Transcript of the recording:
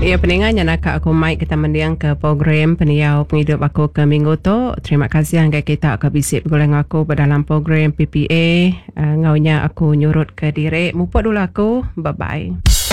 Ya, pendengarnya nak aku Mike kita mendiang ke program peniau penghidup aku ke minggu tu. Terima kasih anggai kita ke bisik bergolong aku dalam program PPA. Ngaunya aku nyurut ke diri. Mupuk dulu aku. Bye-bye.